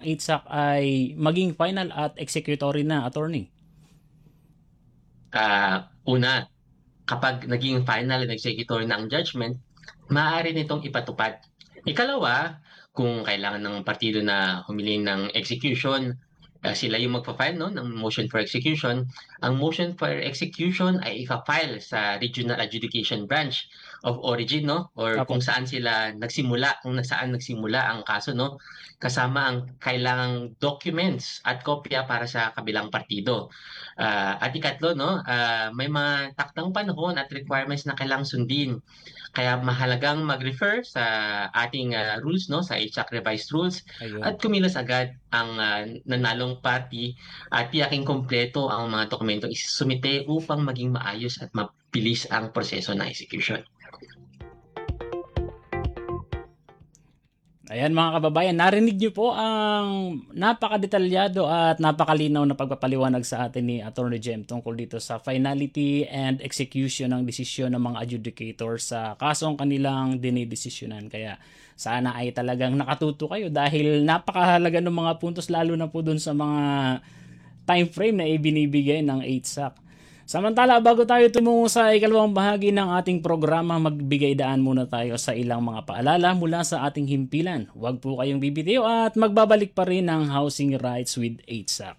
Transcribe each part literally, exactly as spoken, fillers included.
eight S A C ay maging final at executory na, attorney? Uh, una, kapag naging final and executory na ang judgment, maaari nitong ipatupad. Ikalawa, kung kailangan ng partido na humiling ng execution, uh, sila yung magpa-file no, ng motion for execution. Ang motion for execution ay ipa-file sa regional adjudication branch of origin, no, or Apo. kung saan sila nagsimula, kung saan nagsimula ang kaso, no, kasama ang kailangang documents at kopya para sa kabilang partido. Uh, at ikatlo, no, uh, may mga taktang panahon at requirements na kailangang sundin. Kaya mahalagang mag-refer sa ating uh, rules, no, sa H A C revised rules. Ayun. At kumilos agad ang uh, nanalong party at tiyaking kompleto ang mga dokumento isumite upang maging maayos at mabilis ang proseso ng execution. Ayan mga kababayan, narinig niyo po ang napakadetalyado at napakalinaw na pagpapaliwanag sa atin ni Attorney Jem tungkol dito sa finality and execution ng desisyon ng mga adjudicator sa kasong kanilang dinidesisyonan. Kaya sana ay talagang nakatuto kayo dahil napakahalaga ng mga puntos lalo na po dun sa mga time frame na ibinibigay ng eight S A C. Samantala, bago tayo tumungo sa ikalawang bahagi ng ating programa, magbigay daan muna tayo sa ilang mga paalala mula sa ating himpilan. Huwag po kayong bibitiw at magbabalik pa rin ng Housing Rights with eight S A C.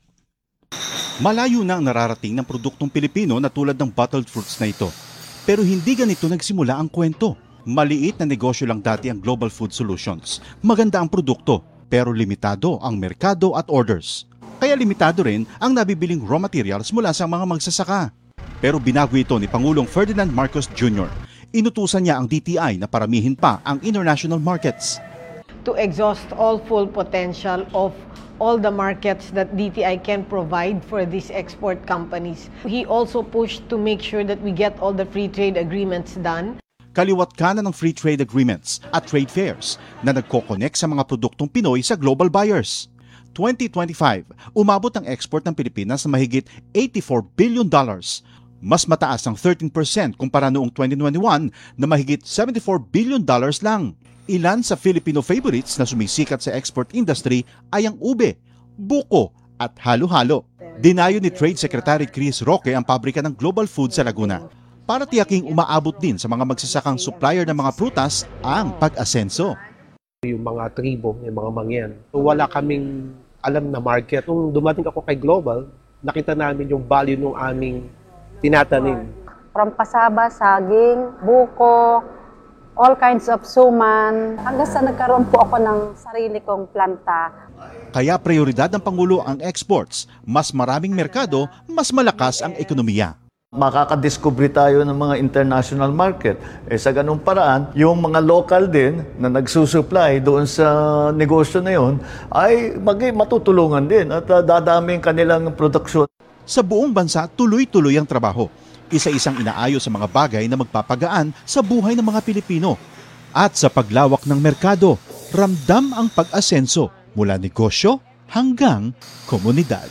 Malayo na ang nararating ng produktong Pilipino na tulad ng bottled fruits na ito. Pero hindi ganito nagsimula ang kwento. Maliit na negosyo lang dati ang Global Food Solutions. Maganda ang produkto, pero limitado ang merkado at orders. Kaya limitado rin ang nabibiling raw materials mula sa mga magsasaka. Pero binago ito ni Pangulong Ferdinand Marcos Junior Inutusan niya ang D T I na paramihin pa ang international markets. To exhaust all full potential of all the markets that D T I can provide for these export companies. He also pushed to make sure that we get all the free trade agreements done. Kaliwat kanan ng free trade agreements at trade fairs na nagko-connect sa mga produktong Pinoy sa global buyers. twenty twenty-five, umabot ang export ng Pilipinas na mahigit eighty-four billion dollars. Mas mataas ang thirteen percent kumpara noong twenty twenty-one na mahigit seventy-four billion dollars lang. Ilan sa Filipino favorites na sumisikat sa export industry ay ang ube, buko at halo-halo. Dinayo ni Trade Secretary Chris Roque ang pabrika ng Global Food sa Laguna para tiyaking umaabot din sa mga magsasakang supplier ng mga prutas ang pag-asenso. Yung mga tribo, yung mga mangyan. So, wala kaming alam na market. Nung dumating ako kay Global, nakita namin yung value ng aming tinatanim. From pasaba, saging, buko, all kinds of suman. Hanggang sa nagkaroon po ako ng sarili kong planta. Kaya prioridad ng Pangulo ang exports. Mas maraming merkado, mas malakas ang ekonomiya. Makakadiscover tayo ng mga international market. Eh, sa ganung paraan, yung mga local din na nagsusupply doon sa negosyo na yun ay mag- matutulungan din at uh, dadami ang kanilang produksyon. Sa buong bansa, tuloy-tuloy ang trabaho. Isa-isang inaayos sa mga bagay na magpapagaan sa buhay ng mga Pilipino. At sa paglawak ng merkado, ramdam ang pag-asenso mula negosyo hanggang komunidad.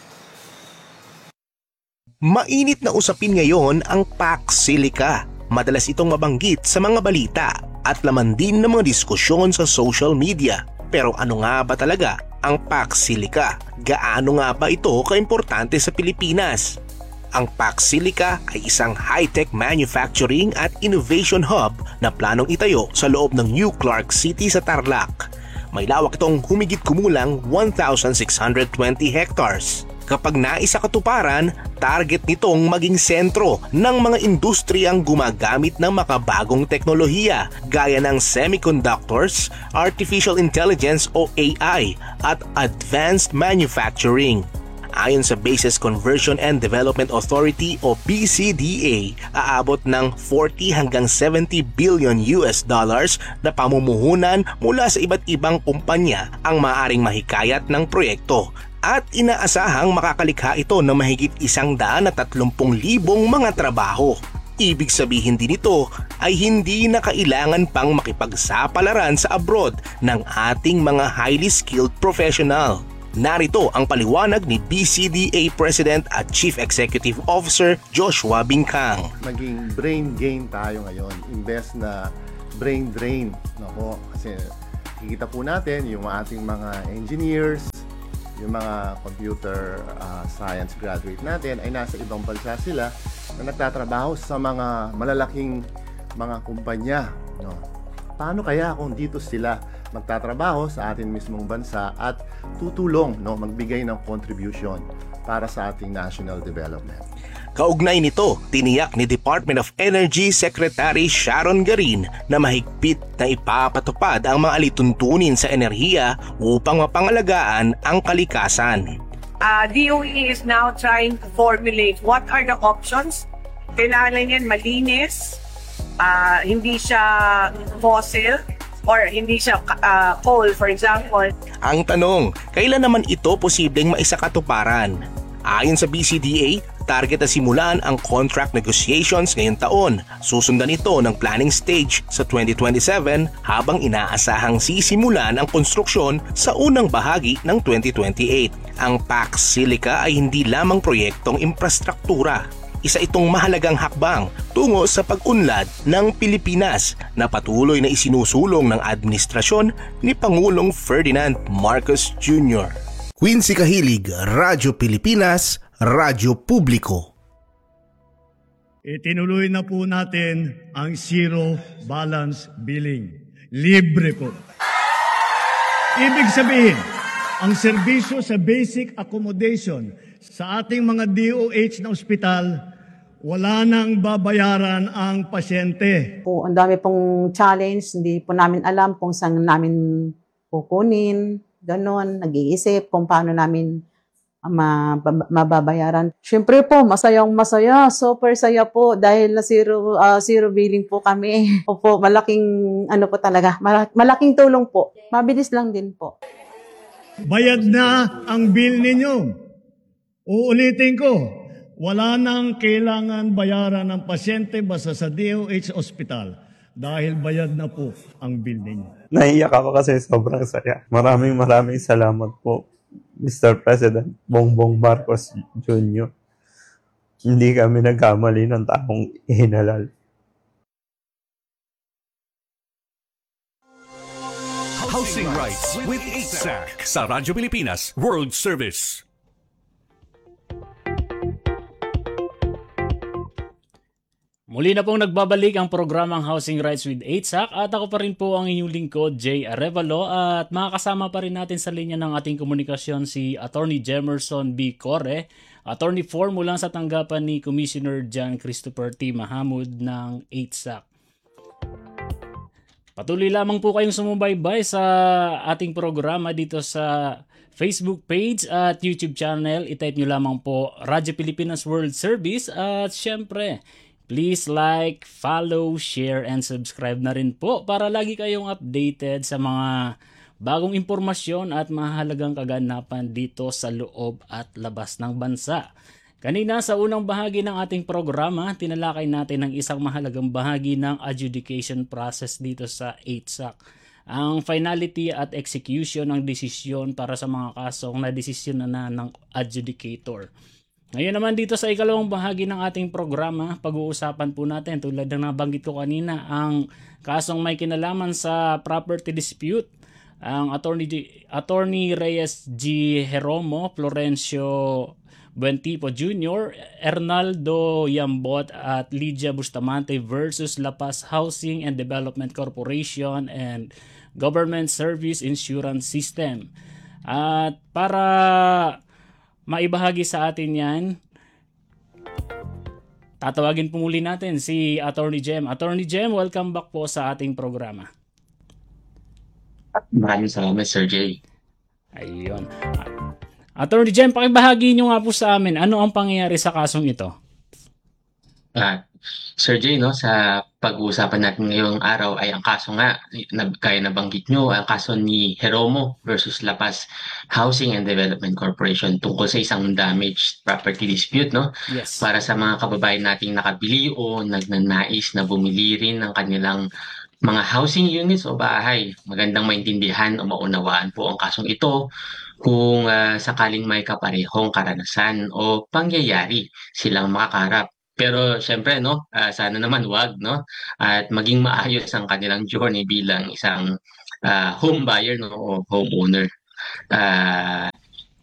Mainit na usapin ngayon ang Pax Silica. Madalas itong mabanggit sa mga balita at laman din ng mga diskusyon sa social media. Pero ano nga ba talaga ang Pax Silica? Gaano nga ba ito kaimportante sa Pilipinas? Ang Pax Silica ay isang high-tech manufacturing at innovation hub na planong itayo sa loob ng New Clark City sa Tarlac. May lawak itong humigit kumulang one thousand six hundred twenty hectares. Kapag naisa katuparan, target nitong maging sentro ng mga industriyang gumagamit ng makabagong teknolohiya gaya ng semiconductors, artificial intelligence o A I at advanced manufacturing. Ayon sa Bases Conversion and Development Authority o B C D A, aabot ng forty hanggang seventy billion U S dollars na pamumuhunan mula sa iba't ibang kumpanya ang maaaring mahikayat ng proyekto. At inaasahang makakalikha ito ng mahigit isang daan at tatlumpung libong mga trabaho. Ibig sabihin din ito ay hindi na kailangan pang makipagsapalaran sa abroad ng ating mga highly skilled professional. Narito ang paliwanag ni B C D A President at Chief Executive Officer Joshua Bingkang. Maging brain gain tayo ngayon, imbes na brain drain. Nako, kasi kikita po natin yung ating mga engineers, yung mga computer uh, science graduate natin ay nasa ibang bansa sila na nagtatrabaho sa mga malalaking mga kumpanya, no? Paano kaya kung dito sila magtatrabaho sa ating mismong bansa at tutulong, no, magbigay ng contribution para sa ating national development? Kaugnay nito, tiniyak ni Department of Energy Secretary Sharon Garin na mahigpit na ipapatupad ang mga alituntunin sa enerhiya upang mapangalagaan ang kalikasan. Uh, D O E is now trying to formulate what are the options. Kailangan yan malinis, uh, hindi siya fossil, or hindi siya uh, coal, for example. Ang tanong, kailan naman ito posibleng maisakatuparan? Ayon sa B C D A, target na simulan ang contract negotiations ngayong taon. Susundan ito ng planning stage sa twenty twenty-seven habang inaasahang sisimulan ang konstruksyon sa unang bahagi ng twenty twenty-eight. Ang Pax Silica ay hindi lamang proyektong infrastruktura. Isa itong mahalagang hakbang tungo sa pag-unlad ng Pilipinas na patuloy na isinusulong ng administrasyon ni Pangulong Ferdinand Marcos Junior Quincy Kahilig, Radyo Pilipinas, Radyo Publiko. Itinuloy na po natin ang zero balance billing. Libre po. Ibig sabihin, ang serbisyo sa basic accommodation sa ating mga D O H na ospital, wala nang babayaran ang pasyente. Po, ang dami pong challenge, hindi po namin alam kung saan namin kukunin. Ganon, nag-iisip kung paano namin mababayaran. Siyempre po, masayang masaya, super saya po dahil na zero, uh, zero billing po kami. Opo, malaking, ano po talaga, malaking tulong po. Mabilis lang din po. Bayad na ang bill ninyo. Uulitin ko, wala nang kailangan bayaran ng pasyente basta sa D O H Hospital. Dahil bayad na po ang bill ninyo. Naiyak ako kasi sobrang saya. Maraming maraming salamat po, Mister President Bongbong Marcos Junior Hindi kami nagkamali ng taong ihinalal. Housing Rights with A S A C sa Radyo Pilipinas World Service. Muli na pong nagbabalik ang programang Housing Rights with A S A C at ako pa rin po ang inyong lingkod, Jay Arevalo, at makakasama pa rin natin sa linya ng ating komunikasyon si Attorney Jemerson B. Corre, Attorney four mula sa tanggapan ni Commissioner John Christopher T. Mahamud ng A S A C. Patuloy lamang po kayong sumubaybay sa ating programa dito sa Facebook page at YouTube channel. I-type nyo lamang po Radyo Pilipinas World Service at syempre, please like, follow, share, and subscribe na rin po para lagi kayong updated sa mga bagong impormasyon at mahalagang kaganapan dito sa loob at labas ng bansa. Kanina sa unang bahagi ng ating programa, tinalakay natin ang isang mahalagang bahagi ng adjudication process dito sa A S A C. Ang finality at execution ng desisyon para sa mga kasong na desisyon na ng adjudicator. Ngayon naman dito sa ikalawang bahagi ng ating programa, pag-uusapan po natin tulad ng nabanggit ko kanina ang kasong may kinalaman sa property dispute. Ang Attorney, Attorney Reyes G. Jeromo, Florencio Buentipo Junior, Hernaldo Yambot at Lydia Bustamante versus La Paz Housing and Development Corporation and Government Service Insurance System. At para maibahagi sa atin yan, tatawagin po muli natin si Attorney Jem. Attorney Jem, welcome back po sa ating programa. Maraming salamat, Sir Jay. Ayun. Attorney Jem, pakibahagi nyo nga po sa amin, ano ang pangyayari sa kasong ito? Ah, Sir Jay, no, sa pag-uusapan natin ngayong araw ay ang kaso nga, na, kaya nabanggit nyo, ang kaso ni Jeromo versus La Paz Housing and Development Corporation tungkol sa isang damaged property dispute, no? Yes. Para sa mga kababayan nating nakabili o nagnanais na bumili rin ng kanilang mga housing units o bahay. Magandang maintindihan o maunawaan po ang kasong ito kung uh, sakaling may kaparehong karanasan o pangyayari silang makakarap. Pero syempre, no, uh, sana naman wag, no, at maging maayos ang kanilang journey bilang isang uh, home buyer, no, o homeowner. Uh,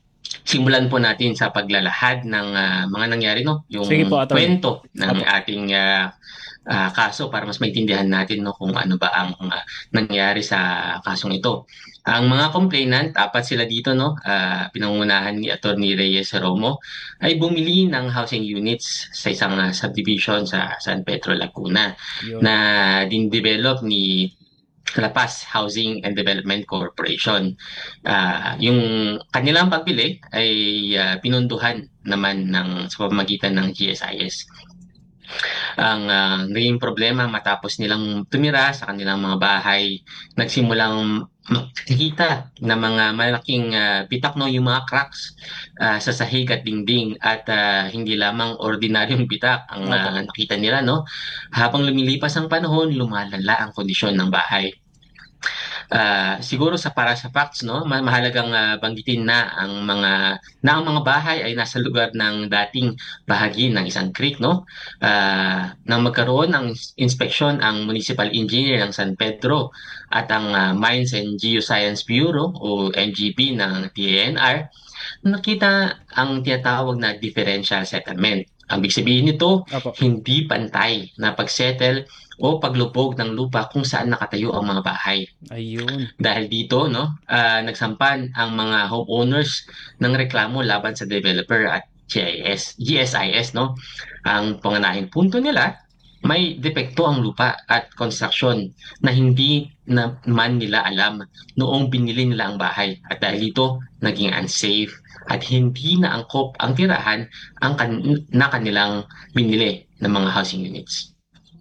simulan po natin sa paglalahad ng uh, mga nangyari, no? Yung Sige po, Attorney. kwento ng Opo. ating uh, uh, kaso para mas maintindihan natin, no, kung ano ba ang uh, nangyari sa kasong ito. Ang mga complainant, apat sila dito, no, uh, pinangunahan ni Attorney Reyes Romo, ay bumili ng housing units sa isang uh, subdivision sa San Pedro, Laguna, Yun. na din-develop ni La Paz Housing and Development Corporation. Uh, yung kanilang pagbili ay uh, pinunduhan naman ng, sa pamamagitan ng G S I S. Ang uh, naging problema matapos nilang tumira sa kanilang mga bahay, nagsimulang makikita na mga malaking uh, bitak, no, yung mga cracks uh, sa sahig at dingding, at uh, hindi lamang ordinaryong bitak ang uh, nakita nila, no. Habang lumilipas ang panahon, lumalala ang kondisyon ng bahay. Uh, siguro sa para sa facts, no, mahalagang uh, banggitin na ang mga na ang mga bahay ay nasa lugar ng dating bahagi ng isang creek, no. Uh, nang magkaroon ng inspeksyon ang Municipal Engineer ng San Pedro at ang uh, Mines and Geoscience Bureau o M G B ng T A N R, nakita ang tinatawag na differential settlement. Ang ibig sabihin nito, Opo. hindi pantay na pagsettle o paglubog ng lupa kung saan nakatayo ang mga bahay. Ayun. Dahil dito, no, uh, nagsampan ang mga homeowners ng reklamo laban sa developer at G S I S, no. Ang pangunahing punto nila, may depekto ang lupa at construction na hindi naman nila alam noong binili nila ang bahay, at dahil dito naging unsafe at hindi na angkop ang tirahan ang kan- na kanilang binili ng mga housing units.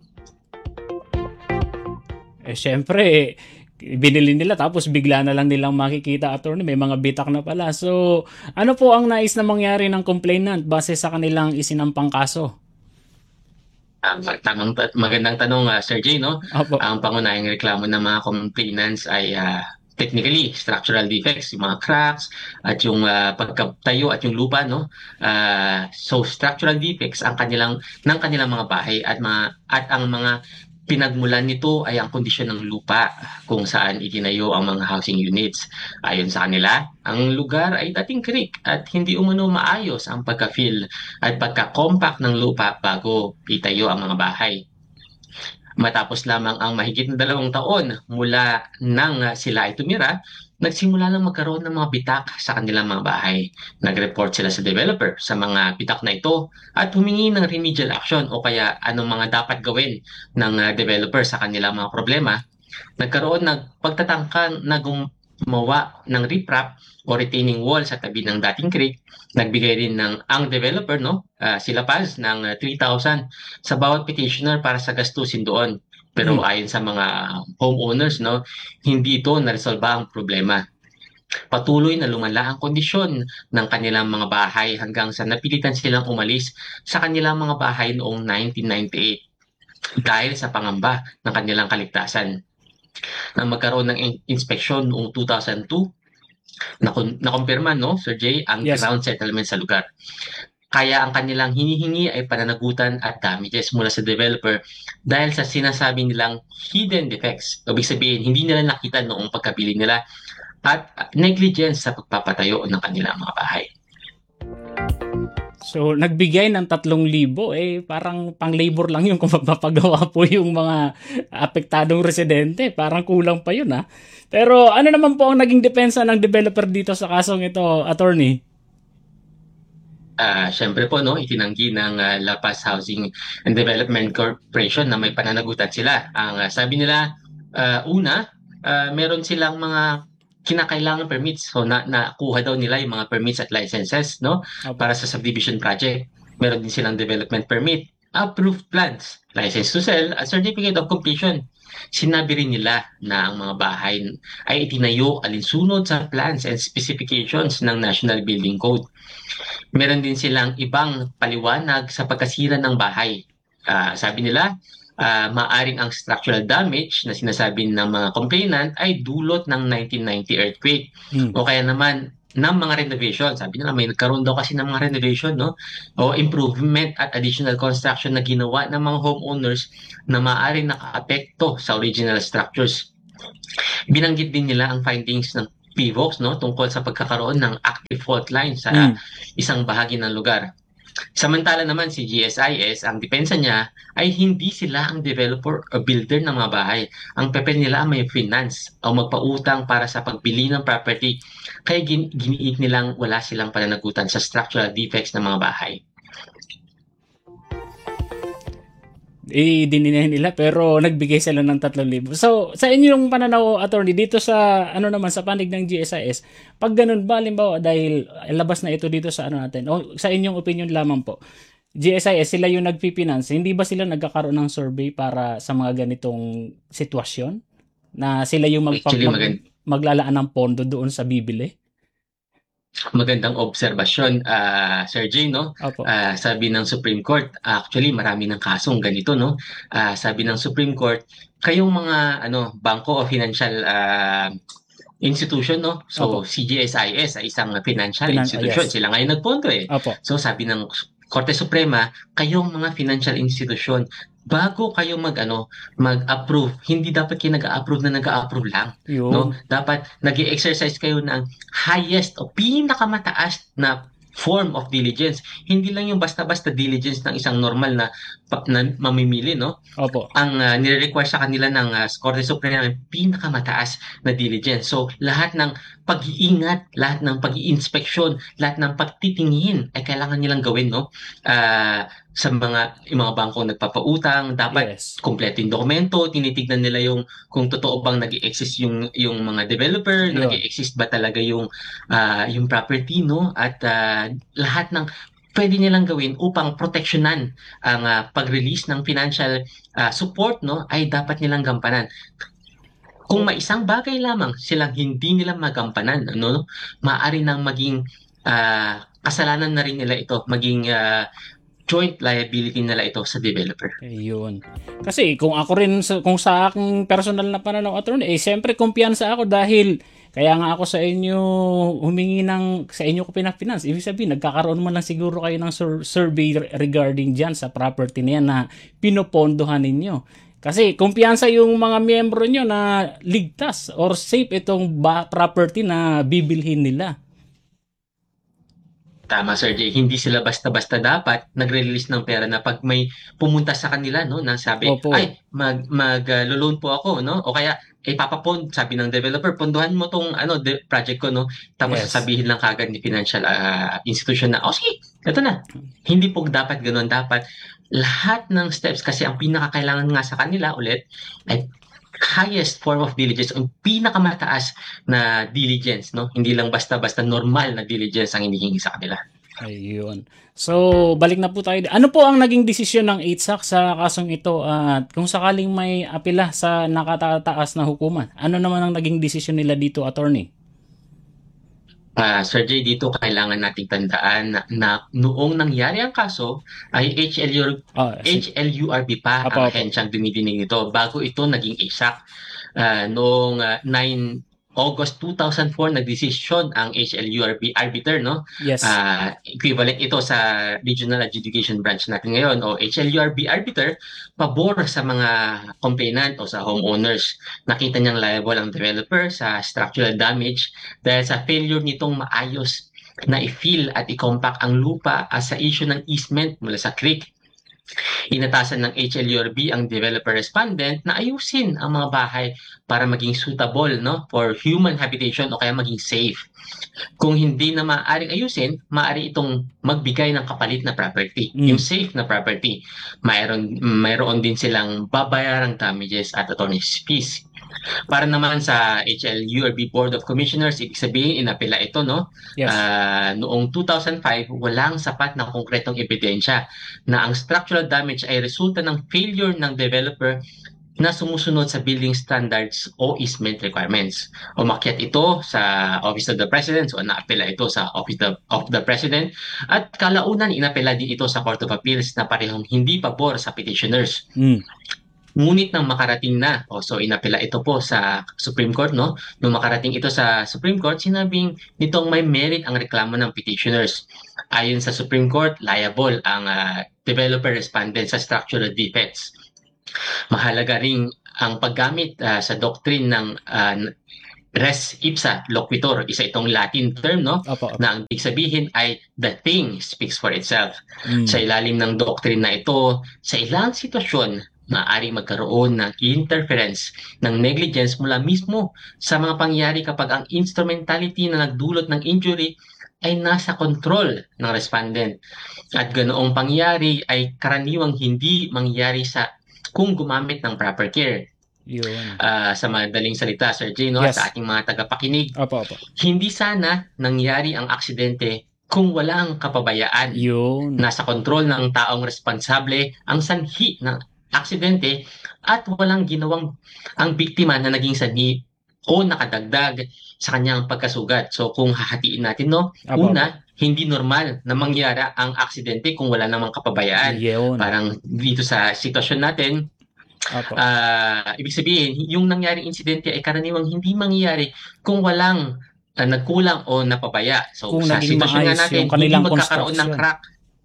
Eh syempre, binili nila tapos bigla na lang nilang makikita, attorney, may mga bitak na pala. So, ano po ang nais na mangyari ng complainant base sa kanilang isinampang kaso? Um, tamang magandang tanong, uh, Sir Jay, no? Opo. Ang pangunahing reklamo ng mga complainants ay uh, technically structural defects, yung mga cracks at yung uh, pagkatayo at yung lupa, no. Uh, so structural defects ang kanilang ng kanilang mga bahay at mga at ang mga pinagmulan nito ay ang kondisyon ng lupa kung saan itinayo ang mga housing units. Ayon sa kanila, ang lugar ay dating creek at hindi umano maayos ang pagka-fill at pagka-compact ng lupa bago itayo ang mga bahay. Matapos lamang ang mahigit na dalawang taon mula nang sila ay tumira, nagsimula lang magkaroon ng mga bitak sa kanilang mga bahay. Nag-report sila sa developer sa mga bitak na ito at humingi ng remedial action o kaya anong mga dapat gawin ng uh, developer sa kanilang mga problema. Nagkaroon ng pagtatangkang na gumawa ng riprap o retaining wall sa tabi ng dating creek. Nagbigay rin ng ang developer, no, uh, sila Paz, ng uh, three thousand sa bawat petitioner para sa gastusin doon. Pero Hmm. ayon sa mga homeowners, no, hindi ito naresolba ang problema. Patuloy na lumala ang kondisyon ng kanilang mga bahay hanggang sa napilitan silang umalis sa kanilang mga bahay noong nineteen ninety-eight dahil sa pangamba ng kanilang kaligtasan. Nang magkaroon ng in- inspeksyon noong two thousand two, nakon- nakumpirma, no, Sir Jay, ang Yes. ground settlement sa lugar. Kaya ang kanilang hinihingi ay pananagutan at damages mula sa developer dahil sa sinasabi nilang hidden defects. Ibig sabihin, hindi nila nakita noong pagkabili nila at negligence sa pagpapatayo ng kanilang mga bahay. So, nagbigay ng tatlong libo, eh, parang pang-labor lang yun kung magpapagawa po yung mga apektadong residente. Parang kulang pa yun, ha? Pero ano naman po ang naging depensa ng developer dito sa kasong ito, attorney? Uh, Siyempre po, no, itinanggi ng uh, La Paz Housing and Development Corporation na may pananagutan sila. Ang uh, sabi nila, uh, una, uh, meron silang mga kinakailangan permits. So na nakuha daw nila yung mga permits at licenses, no, Okay. para sa subdivision project. Meron din silang development permit, approved plans, license to sell, at certificate of completion. Sinabi rin nila na ang mga bahay ay itinayo alinsunod sa plans and specifications ng National Building Code. Meron din silang ibang paliwanag sa pagkasira ng bahay. Uh, sabi nila, uh, maaring ang structural damage na sinasabi ng mga complainant ay dulot ng nineteen ninety earthquake. Hmm. O kaya naman ng mga renovation. Sabi nila may nagkaroon daw kasi ng mga renovation, no? O improvement at additional construction na ginawa ng mga homeowners na maaaring nakaapekto sa original structures. Binanggit din nila ang findings ng P V O X, no, tungkol sa pagkakaroon ng active fault line sa Mm. isang bahagi ng lugar. Samantala naman si G S I S, ang depensa niya ay hindi sila ang developer o builder ng mga bahay. Ang papel nila ay may finance o magpautang para sa pagbili ng property. Kaya gin- giniit nilang wala silang pananagutan sa structural defects ng mga bahay. I-dininahin nila pero nagbigay sila ng tatlong libo. So, sa inyong pananaw, attorney, dito sa ano naman sa panig ng G S I S, pag ganun ba, limbawa dahil labas na ito dito sa ano natin, o sa inyong opinion lamang po, G S I S sila yung nagpipinance, hindi ba sila nagkakaroon ng survey para sa mga ganitong sitwasyon? Na sila yung magpa- Actually, mag- magand- maglalaan ng pondo doon sa bibili? Magandang obserbasyon, ah, Sir Jay, no? Opo. Ah, sabi ng Supreme Court, actually marami ng kasong ganito, no? Ah, sabi ng Supreme Court, kayong mga ano, bangko o financial ah, institution, no? So, Opo. si G S I S ay isang financial Finan- institution. yes. Sila ngayon nagpunto eh. Opo. So, sabi ng Korte Suprema, kayong mga financial institution, bago kayo mag ano, mag-approve, hindi dapat kayo nag-a-approve na nag-a-approve lang, Yun. no? Dapat nag-exercise kayo ng highest o pinakamataas na form of diligence. Hindi lang yung basta-basta diligence ng isang normal na, pa- na mamimili, no? Opo. Ang uh, nire-require sa kanila ng uh, Korte Suprema ay pinakamataas na diligence. So, lahat ng pag-iingat, lahat ng pag-iinspeksyon, lahat ng pagtitingin ay kailangan nilang gawin, no? Ah, sa mga yung mga bangkong nagpapautang, dapat Yes. kompleto yung dokumento, tinitignan nila yung kung totoo bang nag-exist yung yung mga developer, Yun. nag-exist ba talaga yung ah, yung property, no? At ah, lahat ng pwede nilang gawin upang proteksyonan ang ah, pag-release ng financial ah, support, no, ay dapat nilang gampanan. Kung may isang bagay lamang silang hindi nila magampanan, ano, maaari nang maging ah, kasalanan na rin nila ito, maging ah, joint liability nila ito sa developer. Ayun. Kasi kung ako rin, sa, kung sa aking personal na pananaw, attorney, eh, siyempre kumpiyansa ako dahil kaya nga ako sa inyo humingi ng, sa inyo ko pinafinance. Ibig sabihin, nagkakaroon man lang siguro kayo ng sur- survey regarding dyan sa property na yan na pinopondohan ninyo. Kasi kumpiyansa yung mga miyembro nyo na ligtas or safe itong ba- property na bibilhin nila. Tama, Sir Jay. Hindi sila basta-basta dapat nagre-release ng pera na pag may pumunta sa kanila, no, na sabi, Opo. ay, mag, mag uh, loan po ako, no? O kaya, eh, papapond, sabi ng developer, ponduhan mo tong ano, de- project ko, no? Tapos Yes. sabihin lang kagad ni financial ah, institution na, oh, sige, ito na. Hindi po dapat ganun. Dapat lahat ng steps, kasi ang pinakakailangan nga sa kanila ulit, ay highest form of diligence, ang pinakamataas na diligence, no? Hindi lang basta-basta normal na diligence ang hinihingi sa kanila. Ayun. So, balik na po tayo. Ano po ang naging desisyon ng I T S A C sa kasong ito at kung sakaling may apela sa nakatataas na hukuman, ano naman ang naging desisyon nila dito, attorney? Ah, Sir Jay, dito kailangan nating tandaan na, na noong nangyari ang kaso ay H L U, Ah, si- H L U R B pa Apo, ang apo. ahensyang dumidinig nito bago ito naging I S A C. Ah, noong ah, nine August two thousand four nagdesisyon ang H L U R B arbiter, no? Yes. Ah, equivalent ito sa Regional Adjudication Branch natin ngayon o H L U R B arbiter, pabor sa mga complainant o sa homeowners. Nakita niyang liable ang developer sa structural damage dahil sa failure nitong maayos na i-fill at i-compact ang lupa as sa issue ng easement mula sa creek. Inatasan ng H L U R B ang developer respondent na ayusin ang mga bahay para maging suitable, no, for human habitation o kaya maging safe. Kung hindi na maaaring ayusin, maaari itong magbigay ng kapalit na property, Mm. yung safe na property. Mayroon, mayroon din silang babayarang damages at attorney's fees. Para naman sa H L U R B Board of Commissioners, ibig sabihin, inapela ito, no? Yes. Ah, noong two thousand five, walang sapat na konkretong ebidensya na ang structural damage ay resulta ng failure ng developer na sumusunod sa building standards o easement requirements. Umakyat ito sa Office of the President, so naapela ito sa Office of, of the President, at kalaunan inapela din ito sa Court of Appeals na parehong hindi pabor sa petitioners. Mm. Ngunit nang makarating na, oh, so inapela ito po sa Supreme Court, no? Nung makarating ito sa Supreme Court, sinabing nitong may merit ang reklamo ng petitioners. Ayon sa Supreme Court, liable ang ah, developer respondent sa structural defects. Mahalaga ring ang paggamit ah, sa doctrine ng ah, res ipsa loquitur, isa itong Latin term, no? Opo, opo. Na ang ibig sabihin ay the thing speaks for itself. Mm. Sa ilalim ng doctrine na ito, sa ilang sitwasyon, maaaring magkaroon ng interference ng negligence mula mismo sa mga pangyayari kapag ang instrumentality na nagdulot ng injury ay nasa control ng respondent. At ganoong pangyayari ay karaniwang hindi mangyayari sa kung gumamit ng proper care. Yun. Uh, sa madaling salita, Sir Jay, no? Yes. Sa ating mga tagapakinig, Opo, opo. hindi sana nangyari ang aksidente kung walang kapabayaan. Yun. Nasa kontrol ng taong responsable ang sanhi ng aksidente at walang ginawang ang biktima na naging sanhi o nakadagdag sa kanyang pagkasugat. So kung hahatiin natin, no? Opo, Una, hindi normal na mangyari ang aksidente kung wala namang kapabayaan. Yun. Parang dito sa sitwasyon natin, Opo. Uh, ibig sabihin, yung nangyaring insidente ay karaniwang hindi mangyayari kung walang uh, nagkulang o napabaya. So Kung sa naging sitwasyon nga maayos natin, yung hindi kanilang magkakaroon ng construction. crack.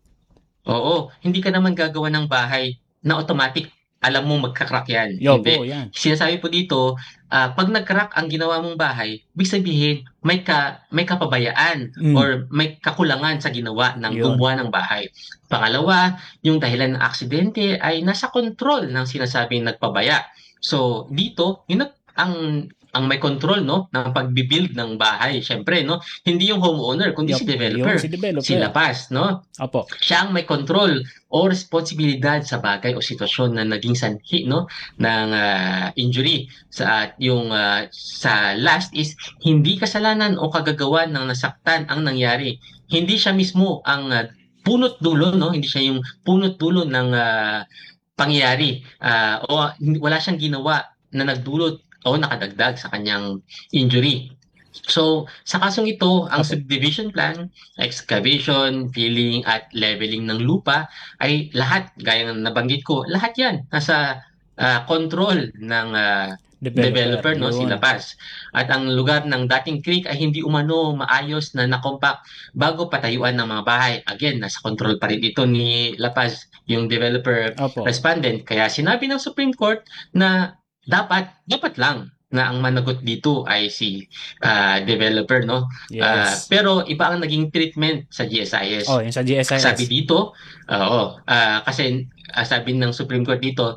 Oo, hindi ka naman gagawa ng bahay na automatic alam mo magka-crack yan. Yo, Hindi. po, yan. Sinasabi po dito, uh, pag nag-crack ang ginawa mong bahay, ibig sabihin may ka may kapabayaan Mm. or may kakulangan sa ginawa ng Yun. gumawa ng bahay. Pangalawa, yung dahilan ng aksidente ay nasa control ng sinasabing nagpabaya. So dito, yun ang- ang ang may control, no, ng pagbibuild ng bahay. Syempre, no, hindi yung homeowner kundi Yup, si developer. yung si developer. Si Lapas, no? Opo. Siya ang may control o responsibilidad sa bagay o sitwasyon na naging sanhi, no, ng ah, injury. Sa at yung ah, sa last is hindi kasalanan o kagagawan ng nasaktan ang nangyari. Hindi siya mismo ang ah, punot dulo, no, hindi siya yung punot dulo ng ah, pangyayari ah, o hindi- wala siyang ginawa na nagdulot o nakadagdag sa kanyang injury. So, sa kasong ito, ang Opo. subdivision plan, excavation, filling at leveling ng lupa ay lahat, gaya ng nabanggit ko, lahat yan nasa ah, control ng ah, developer, no, si yun. Lapas. At ang lugar ng dating creek ay hindi umano maayos na nakompak bago patayuan ng mga bahay. Again, nasa control pa rin ito ni Lapas, yung developer Opo. respondent. Kaya sinabi ng Supreme Court na dapat, dapat lang na ang managot dito ay si ah, developer, no? Ah, Yes. pero iba ang naging treatment sa G S I S. Oh, yung sa G S I S. Sabi dito, oo, ah, kasi ah, sabi ng Supreme Court dito,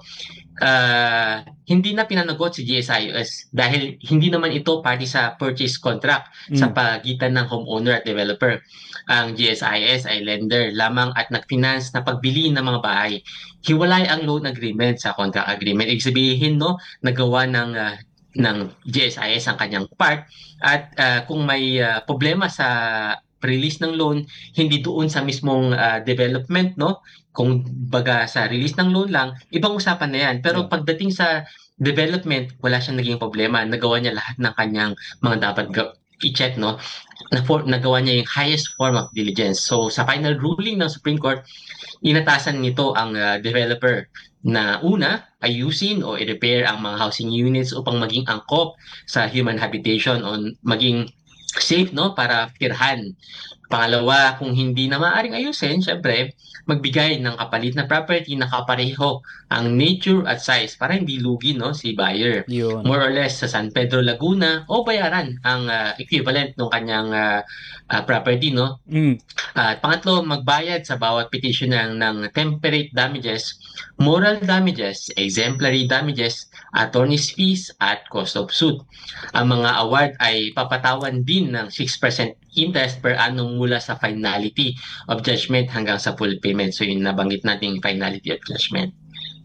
ah, hindi na pinanagot si G S I S dahil hindi naman ito party sa purchase contract sa Mm. pagitan ng homeowner at developer. Ang G S I S ay lender lamang at nag-finance na pagbili ng mga bahay. Hiwalay ang loan agreement sa contract agreement. Ibig sabihin, no, nagawa ng ah, ng G S I S ang kanyang part at ah, kung may ah, problema sa release ng loan, hindi doon sa mismong ah, development, no? Kung baga sa release ng loan lang, ibang usapan na yan. Pero Yeah. pagdating sa development, wala siyang naging problema. Nagawa niya lahat ng kanyang mga dapat ga- i-check, no? Na for, nagawa niya yung highest form of diligence. So sa final ruling ng Supreme Court, inatasan nito ang ah, developer na una, ayusin o i-repair ang mga housing units upang maging angkop sa human habitation o maging safe, no, para tirhan. Pangalawa, kung hindi na maaaring ayusin, syempre, magbigay ng kapalit na property na kapareho ang nature at size para hindi lugi, no, si buyer. Yun. More or less sa San Pedro, Laguna o bayaran ang ah, equivalent ng kanyang ah, ah, property, no. Mm. At pangatlo, magbayad sa bawat petitioner ng temperate damages, moral damages, exemplary damages, attorney's fees, at cost of suit. Ang mga award ay papatawan din ng six percent interest per annum mula sa finality of judgment hanggang sa full payment. So yun nabanggit nating finality of judgment.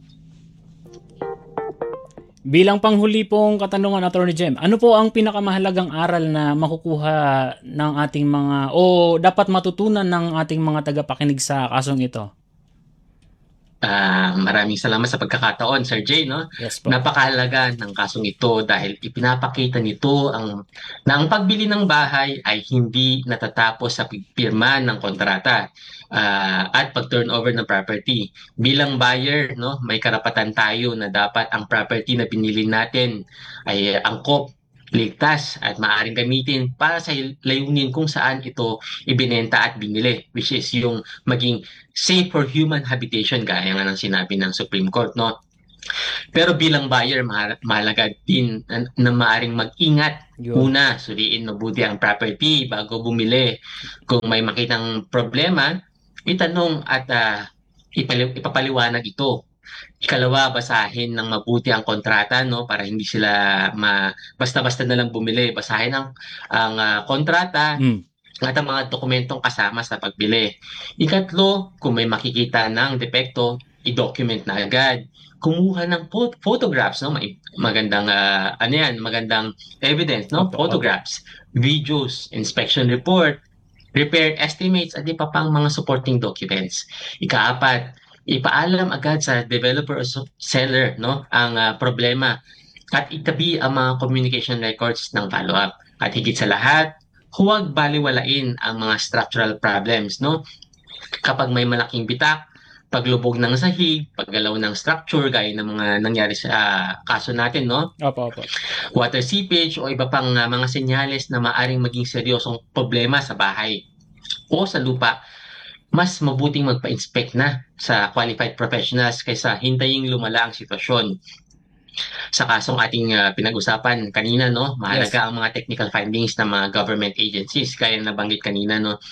Bilang panghuli pong katanungan, Attorney Jem, ano po ang pinakamahalagang aral na makukuha ng ating mga o dapat matutunan ng ating mga tagapakinig sa kasong ito? Ah, maraming salamat sa pagkakataon, Sir Jay, no? Yes po. Napakahalaga ng kasong ito dahil ipinapakita nito ang na ang pagbili ng bahay ay hindi natatapos sa pagpirma ng kontrata ah, at pag-turnover ng property. Bilang buyer, no, may karapatan tayo na dapat ang property na pinili natin ay angkop, ligtas at maaaring gamitin para sa layunin kung saan ito ibinenta at binili, which is yung maging safe for human habitation gaya nga ng sinabi ng Supreme Court, no? Pero bilang buyer, mahalaga din na, na maaring mag-ingat. Yun. Una, suriin mabuti ang property bago bumili. Kung may makitang problema, itanong at uh, ipali- ipapaliwanag ito. Ikalawa, basahin ng mabuti ang kontrata, no, para hindi sila ma basta-basta na lang bumili. Basahin ang ang uh, kontrata mm. at ang mga dokumentong kasama sa pagbili. Ikatlo, kung may makikita ng depekto, i-document na agad. Kumuha ng po- photographs, no, may magandang uh, ano yan, magandang evidence, no, opo, photographs, opo. Videos, inspection report, repair estimates at iba pang mga supporting documents. Ikaapat, ipaalam agad sa developer o seller, no, ang uh, problema at itabi ang mga communication records ng follow-up. At higit sa lahat, huwag baliwalain ang mga structural problems, no? Kapag may malaking bitak, paglubog ng sahig, paggalaw ng structure gaya ng mga nangyari sa uh, kaso natin, no? Opo, opo. Water seepage o iba pang uh, mga senyales na maaring maging seryosong problema sa bahay o sa lupa. Mas mabuting magpa-inspect na sa qualified professionals kaysa hintayin lumala ang sitwasyon. Sa kasong ating uh, pinag-usapan kanina, no, mahalaga yes. ang mga technical findings ng mga government agencies, kaya nabanggit kanina, no,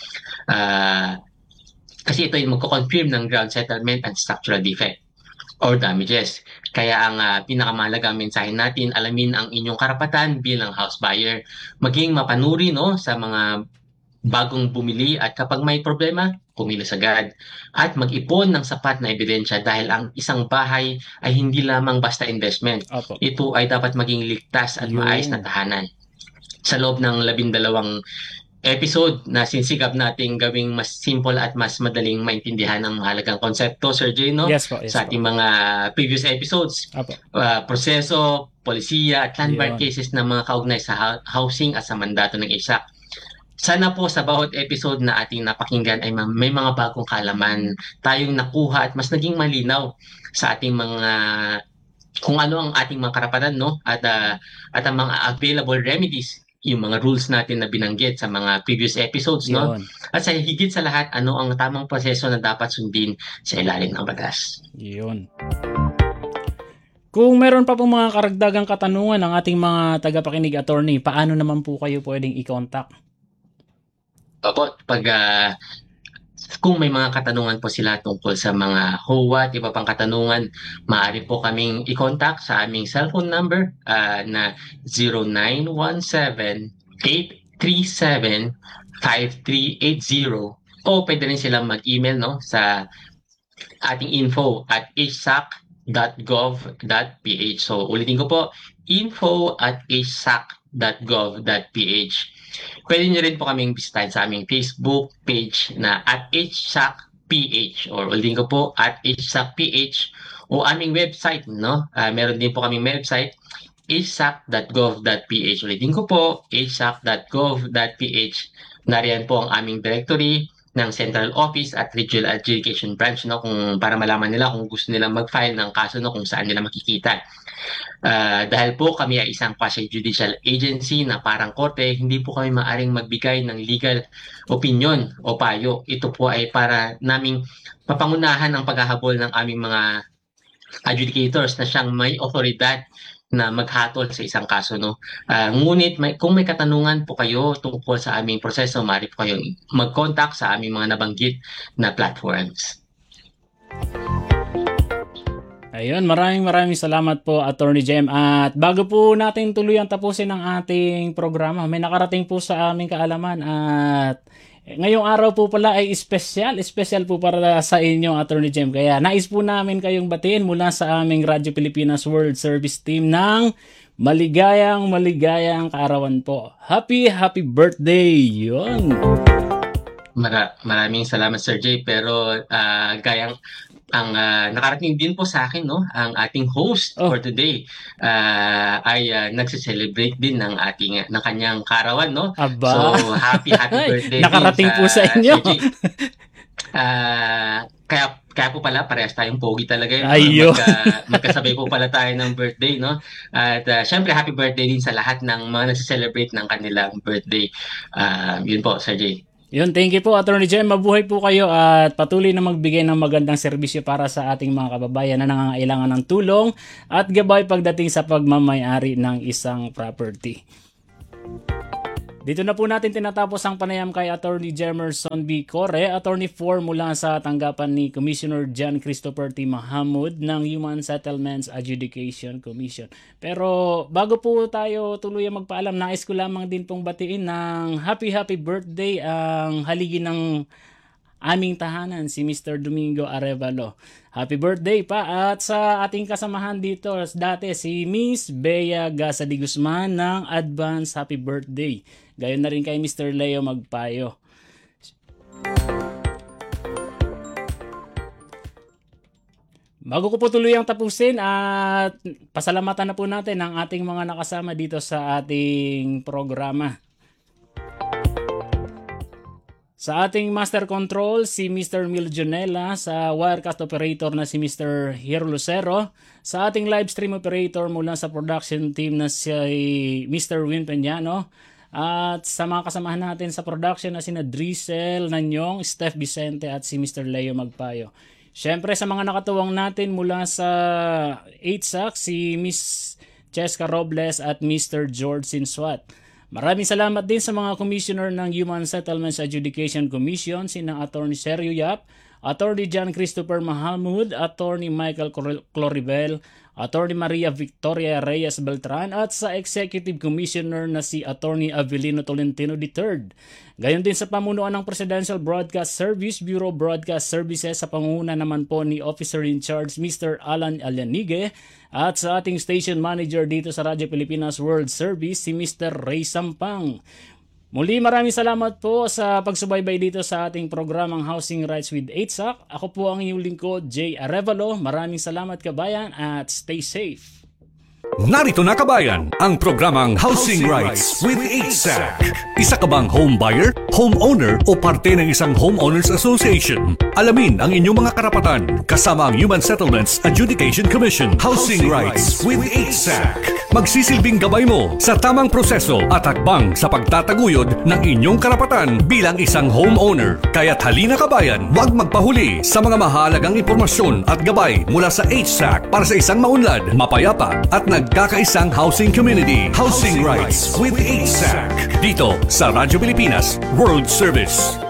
uh, kasi ito yung magko-confirm ng ground settlement and structural defect or damages. Kaya ang uh, pinakamahalagang mensahe natin, alamin ang inyong karapatan bilang house buyer, maging mapanuri, no, sa mga bagong bumili at kapag may problema, kumilos agad at mag-ipon ng sapat na ebidensya dahil ang isang bahay ay hindi lamang basta investment. Opo. Ito ay dapat maging ligtas at Yun. maayos na tahanan. Sa loob ng labindalawang episode na sinsigap nating gawing mas simple at mas madaling maintindihan ang mahalagang konsepto, Sir Jay, no? Yes po, yes sa ating po. mga previous episodes, uh, proseso, polisiya at landmark Yun. cases na mga kaugnay sa housing at sa mandato ng I S A C. Sana po sa bawat episode na ating napakinggan ay may mga bagong kalaman tayong nakuha at mas naging malinaw sa ating mga kung ano ang ating mga karapatan, no, at uh, at ang mga available remedies, yung mga rules natin na binanggit sa mga previous episodes, no, Yun. at sa higit sa lahat, ano ang tamang proseso na dapat sundin sa ilalim ng batas. Yun. Kung meron pa pong mga karagdagang katanungan ng ating mga tagapakinig attorney, paano naman po kayo pwedeng i-contact? Opo, pag uh, kung may mga katanungan po sila tungkol sa mga H O A at iba pang katanungan, maaari po kaming i-contact sa aming cellphone number uh, na zero nine one seven, eight three seven, five three eight zero o pwede rin silang mag-email, no, sa ating info at h s a c dot gov dot p h. So ulitin ko po, info at h s a c dot gov dot p h. Pwede nyo rin po kaming bisitahin sa aming Facebook page na at h s a c p h or ulitin ko po at h s a c p h o aming website, no? Uh, meron din po kaming website h s a c dot gov dot p h. Ulitin ko po h s a c dot gov dot p h. Nariyan po ang aming directory ng Central Office at Regional Adjudication Branch, no, kung para malaman nila kung gusto nilang mag-file ng kaso, no, kung saan nila makikita. Uh, dahil po kami ay isang quasi-judicial agency na parang korte, hindi po kami maaring magbigay ng legal opinion o payo. Ito po ay para naming mapangunahan ang paghahabol ng aming mga adjudicators na siyang may otoridad na maghatol sa isang kaso, no. Uh, ngunit may, kung may katanungan po kayo tungkol sa aming proseso, maaari po kayong mag-contact sa aming mga nabanggit na platforms. Ayun, maraming maraming salamat po, Attorney Jem. At bago po natin tuluyang tapusin ang ating programa, may nakarating po sa aming kaalaman at ngayong araw po pala ay special, special po para sa inyo, Attorney Jem. Kaya nais po namin kayong batiin mula sa aming Radyo Pilipinas World Service Team ng maligayang, maligayang kaarawan po. Happy, happy birthday! Yun! Mara- maraming salamat, Sir Jay. Pero uh, gayang ang uh, nakarating din po sa akin, no, ang ating host oh. for today uh, ay uh, nagse-celebrate din ng ating ng kanyang karawan, no. Aba. So happy happy birthday. Nakarating po sa, sa inyo. uh, kaya kaya po pala parehas tayong pogi talaga, no? Ayo. Magka, magkasabay po pala tayo ng birthday, no. At uh, syempre happy birthday din sa lahat ng mga nagse-celebrate ng kanilang birthday. Uh, yun po, Sir Jay. Yun, thank you po, Attorney Jem. Mabuhay po kayo at patuloy na magbigay ng magandang serbisyo para sa ating mga kababayan na nangangailangan ng tulong at gabay pagdating sa pagmamayari ng isang property. Dito na po natin tinatapos ang panayam kay Attorney Jemerson B. Core, Attorney four mula sa tanggapan ni Commissioner John Christopher T. Mahamud ng Human Settlements Adjudication Commission. Pero bago po tayo tuluyang magpaalam, nais ko lamang din pong batiin ng happy happy birthday ang haligi ng aming tahanan, si Mister Domingo Arevalo. Happy birthday pa, at sa ating kasamahan dito dati si Miss Bea Gasadi Guzman ng advance happy birthday. Gayon na rin kay Mister Leo Magpayo. Bago ko po tuluyang tapusin at pasalamatan na po natin ang ating mga nakasama dito sa ating programa. Sa ating Master Control, si Mister Mil Jonela. Sa Wirecast Operator na si Mister Hero Lucero. Sa ating Live Stream Operator mula sa production team na si Mister Win Peñano. At sa mga kasamahan natin sa production na sina Drizel Nanyong, Steph Vicente at si Mister Leo Magpayo. Siyempre sa mga nakatuwang natin mula sa eight S A C, si Miss Cheska Robles at Mister George Sinswat. Maraming salamat din sa mga commissioner ng Human Settlements Adjudication Commission, sina Attorney Sergio Yap, Attorney John Christopher Mahamud, Attorney Michael Cloribel, Attorney Maria Victoria Reyes Beltran at sa Executive Commissioner na si Attorney Avelino Tolentino the third. Gayon din sa pamunuan ng Presidential Broadcast Service Bureau Broadcast Services sa pangunguna naman po ni Officer in Charge Mister Alan Alianigue at sa ating Station Manager dito sa Radyo Pilipinas World Service si Mister Ray Sampang. Muli maraming salamat po sa pagsubaybay dito sa ating programang Housing Rights with eight S A C. Ako po ang inyong lingkod, Jay Arevalo. Maraming salamat kabayan at stay safe. Narito na kabayan, ang programang Housing Rights with eight S A C. Isa ka bang home buyer, homeowner o parte ng isang homeowners association? Alamin ang inyong mga karapatan kasama ang Human Settlements Adjudication Commission. Housing Rights with eight S A C. Magsisilbing gabay mo sa tamang proseso at hakbang sa pagtataguyod ng inyong karapatan bilang isang homeowner. Kaya't halina kabayan, huwag magpahuli sa mga mahalagang impormasyon at gabay mula sa eight S A C para sa isang maunlad, mapayapa at nagkakaisang housing community. Housing Rights with eight S A C. Dito sa Radyo Pilipinas World Service.